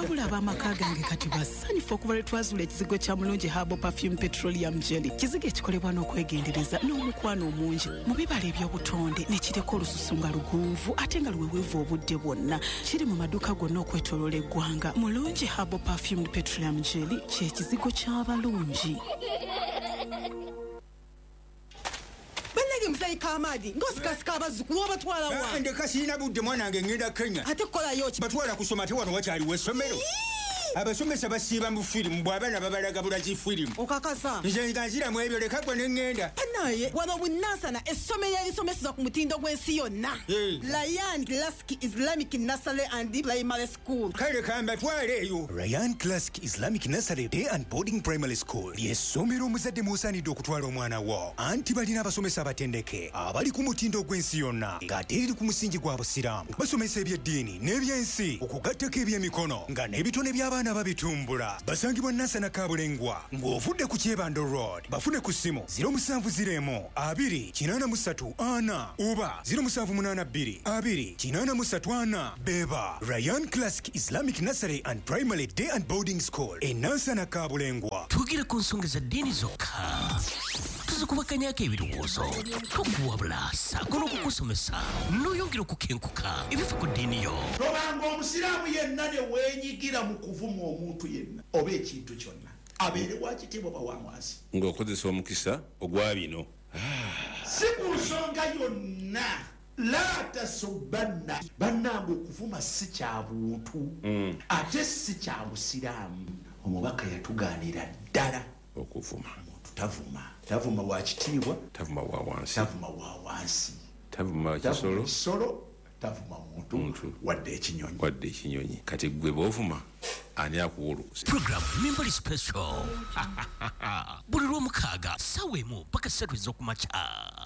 wabula ab'amaka gange kati basanyufu okuva lwe twazula ekizigo kya Mulungi Herbal Perfume Petroleum Jelly, kizigo ekikolebwa n'okwegendereza n'omukwano omungi mu bibala eby'obutonde ne kireka olususu nga luguuvu ate nga luweweevu obudde bwonna. Kiri mu maduuka gonna okwetooloola eggwanga. Mulungi Herbal Perfume Petroleum Jelly kye kizigo ky'abalungi. Mzai Kamadi, ngosikasika abazzukulu obatwala wa. Ndeka sirina budde mwanange ngenda Kenya. Ate kolayo ki? Batwala kusoma te wano wakyaliwo essomero. Abasomesa basiiba mu firimu bw'abaana babalaga bulaki firimu. Okakasa. Nze nga nziramu ebyo leka gwe ne ŋŋenda. Naye wano Bunansana essomero erisomeseza ku mutindo gw'ensi yonna. Ryan Classic Islamic Nursery and Primary School. Kale kambatwale eyo. Ryan Classic Islamic Nursery Day and Boarding Primary School ly'essomero omuzadde musaanidde okutwala omwana wo. Anti balina abasomesa abatendeke abali ku mutindo gw'ensi yonna ng'ate eri ku musingi gwa busiraamu. Basomesa eby'eddiini n'ebyensi okugattako eby'emikono nga n'ebitone by'abaana babitumbula. Basangibwa Nansana Kabulengwa ng'ovudde ku Kyebando Road. Bafune ku ssimu 0702-883-4 oba 0782-883-4. Beba Ryan Classic Islamic Nursery and Primary Day and Boarding School e Nansana Kabulengwa. Tugire ku nsonga za ddiini zokka. Tuzikubaganyako ebirowoozo tokuwabula ssaako n'okukusomesa n'oyongera okukenkuka ebifa ku ddiini yo. Tobanga omusiraamu yenna ne weenyigira mu kuvuma omuntu yenna oba ekintu kyonna abeere wa kitiibwa bawangwansi ng'okozesa omukisa ogwa bino. Si ku nsonga yonna la tasubbanna bannange okuvuma si kya buntu ate si kya busiraamu. Omubaka yatugaanira ddala okuvuma. Tavuma wa kitiibwa, tavuma wa wansi, tavuma wa wansi, tavuma kisolo, tavuma muntu wadde ekinyonyi. Kati gwe bw'ovuma ani akuwulukusa. Program Members Special buli lw'omukaaga ssaawa emu paka 3 ez'okumakya.